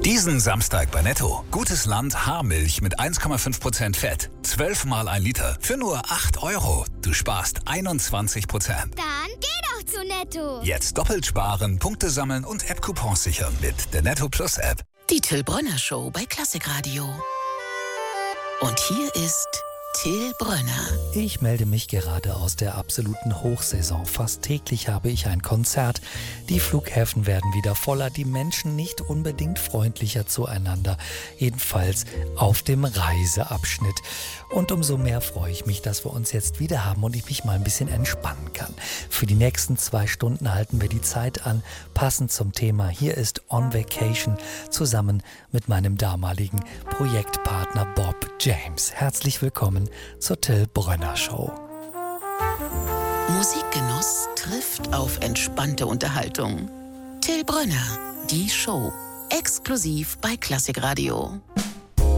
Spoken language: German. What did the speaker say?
Diesen Samstag bei Netto. Gutes Land Haarmilch mit 1,5% Fett. 12 mal 1 Liter für nur 8 €. Du sparst 21%. Dann geh doch zu Netto. Jetzt doppelt sparen, Punkte sammeln und App-Coupons sichern mit der Netto Plus App. Die Till Brönner Show bei Klassikradio. Und hier ist Till Brönner. Ich melde mich gerade aus der absoluten Hochsaison. Fast täglich habe ich ein Konzert. Die Flughäfen werden wieder voller, die Menschen nicht unbedingt freundlicher zueinander. Jedenfalls auf dem Reiseabschnitt. Und umso mehr freue ich mich, dass wir uns jetzt wieder haben und ich mich mal ein bisschen entspannen kann. Für die nächsten 2 Stunden halten wir die Zeit an, passend zum Thema. Hier ist On Vacation zusammen mit meinem damaligen Projektpartner Bob James. Herzlich willkommen zur Till Brönner Show. Musikgenuss trifft auf entspannte Unterhaltung. Till Brönner, die Show. Exklusiv bei Klassikradio.